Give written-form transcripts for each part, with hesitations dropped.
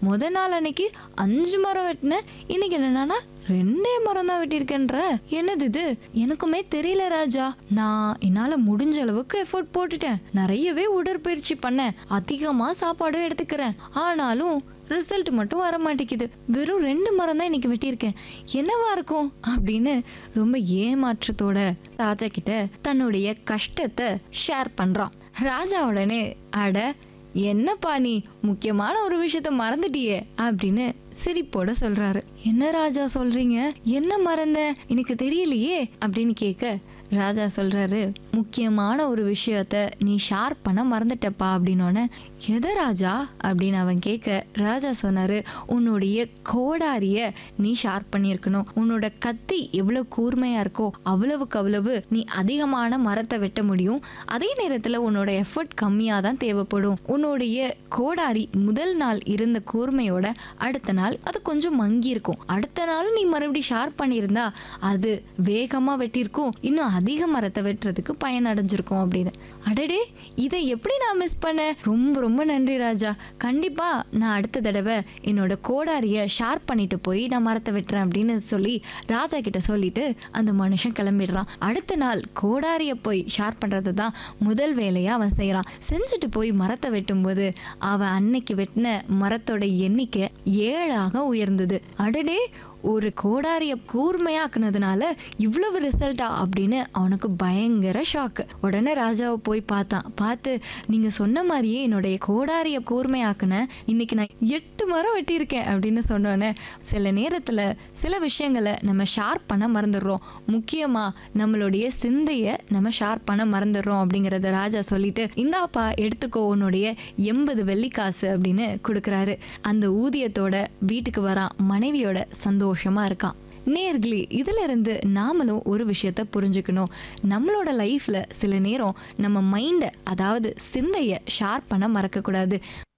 முத நாள் அன்னைக்கு 5 மரம் வெட்டினேன், இன்னைக்கு என்னன்னா 2 மரம் தான் வெட்டியிருக்கேன்ற. என்னது இது? எனக்குமே தெரியல ராஜா. நான் என்னால முடிஞ்ச அளவுக்கு எஃபோர்ட் போட்டுட்டேன், நிறையவே உடற்பயிற்சி பண்ணேன், அதிகமா சாப்பாடும் எடுத்துக்கிறேன். ஆனாலும் ரிசல்ட் மட்டும் வர மாட்டேங்குது. வெறும் 2 மரம் தான் இன்னைக்கு வெட்டியிருக்கேன், என்னவா இருக்கும் அப்படின்னு ரொம்ப ஏமாற்றத்தோட ராஜா கிட்ட தன்னுடைய கஷ்டத்தை ஷேர் பண்றான். ராஜா உடனே, அட என்னப்பா நீ முக்கியமான ஒரு விஷயத்த மறந்துட்டியே அப்படின்னு சிரிப்போட சொல்றாரு. என்ன ராஜா சொல்றீங்க? என்ன மறந்த? எனக்கு தெரியலையே அப்படின்னு கேட்க ராஜா சொல்றாரு, முக்கியமான ஒரு விஷயத்த நீ ஷேர் பண்ண மறந்துட்டப்பா அப்படின்னோடனே, எதை ராஜா அப்படின்னு அவன் கேட்க ராஜா சொன்னாரு, உன்னுடைய கோடாரிய நீ ஷேர் பண்ணியிருக்கணும். உன்னோட கத்தி எவ்வளவு கூர்மையா இருக்கோ அவ்வளவுக்கு அவ்வளவு நீ அதிகமான மரத்தை வெட்ட முடியும். அதே நேரத்துல உன்னோட எஃபர்ட் கம்மியா தான் தேவைப்படும். உன்னுடைய கோடாரி முதல் நாள் இருந்த கூர்மையோட அடுத்த நாள் அது கொஞ்சம் மங்கி இருக்கும். அடுத்த நாள் நீ மறுபடியும் ஷேர் பண்ணியிருந்தா அது வேகமா வெட்டியிருக்கும், இன்னும் அதிக மரத்தை வெட்டுறதுக்கு பயன் அடைஞ்சிருக்கும் அப்படின்னு. அடடே, இதை எப்படி நான் மிஸ் பண்ணேன்? ரொம்ப ரொம்ப நன்றி ராஜா. கண்டிப்பா நான் அடுத்த தடவை என்னோட கோடாரிய ஷேர் பண்ணிட்டு போய் நான் மரத்தை வெட்டுறேன் அப்படின்னு சொல்லி ராஜா கிட்ட சொல்லிட்டு அந்த மனுஷன் கிளம்பிடுறான். அடுத்த நாள் கோடாரிய போய் ஷேர் பண்றது தான் முதல் வேலையா அவன் செய்யறான். செஞ்சுட்டு போய் மரத்தை வெட்டும் போது அவன் அன்னைக்கு வெட்டின மரத்தோட எண்ணிக்கை 7ஆக உயர்ந்தது. அடடே, ஒரு கோடாரிய கூர்மையாக்குனதுனால இவ்வளவு ரிசல்ட்டா அப்படின்னு அவனுக்கு பயங்கர ஷாக்கு. உடனே ராஜாவை போய் பார்த்து, நீங்க சொன்ன மாதிரியே என்னுடைய கோடாரிய கூர்மையாக்குன, இன்னைக்கு நான் 8 மரம் வெட்டியிருக்கேன் அப்படின்னு சொன்னோன்னே, சில நேரத்துல சில விஷயங்களை நம்ம ஷேர் பண்ண மறந்துடுறோம், முக்கியமா நம்மளுடைய சிந்தைய நம்ம ஷேர் பண்ண மறந்துடுறோம் அப்படிங்கறத ராஜா சொல்லிட்டு, இந்தாப்பா எடுத்துக்கோ உன்னுடைய 80 வெள்ளிக்காசு அப்படின்னு கொடுக்குறாரு. அந்த ஊதியத்தோட வீட்டுக்கு வரான், மனைவியோட சந்தோஷமா இருக்கான். நேர்களே, இதுல இருந்து நாமளும் ஒரு விஷயத்த புரிஞ்சுக்கணும். நம்மளோட லைஃப்ல சில நேரம் நம்ம மைண்ட, அதாவது சிந்தைய ஷேர் பண்ண மறக்க கூடாது.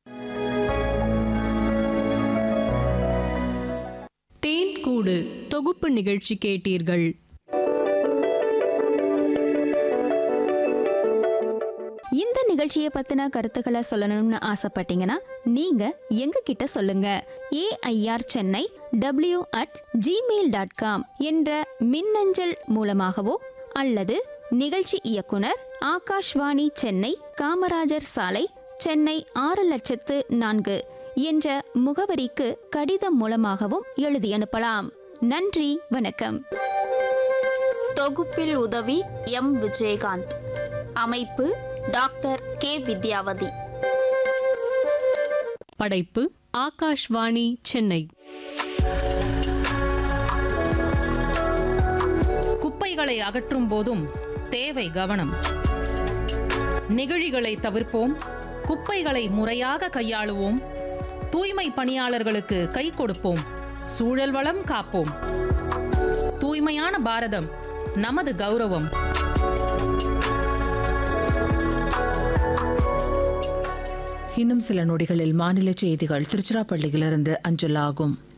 தேன் கூடு தொகுப்பு நிகழ்ச்சி கேட்டீர்கள். இந்த நிகழ்ச்சியை பத்தின கருத்துக்களை சொல்லணும்னு ஆசைப்பட்டீங்கன்னா நீங்க எங்க கிட்ட சொல்லுங்க. AIRChennai@gmail.com என்ற மின்னஞ்சல் மூலமாகவோ அல்லது நிகழ்ச்சி இயக்குனர், ஆகாஷ்வாணி சென்னை, காமராஜர் சாலை, சென்னை 600400 என்ற முகவரிக்கு கடிதம் மூலமாகவும் எழுதி அனுப்பலாம். நன்றி, வணக்கம். தொகுப்பில் உதவி M. விஜயகாந்த். அமைப்பு டாக்டர் K. வித்யாவதி. படைப்பு ஆகாஷ்வாணி சென்னை. குப்பைகளை அகற்றும் போதும் தேவை கவனம். நெகிழிகளை தவிர்ப்போம், குப்பைகளை முறையாக கையாளுவோம், தூய்மை பணியாளர்களுக்கு கை கொடுப்போம், சூழல் வளம் காப்போம். தூய்மையான பாரதம் நமது கௌரவம். இன்னும் சில நொடிகளில் மாநில செய்திகள் திருச்சிராப்பள்ளியிலிருந்து அஞ்சலாகும்.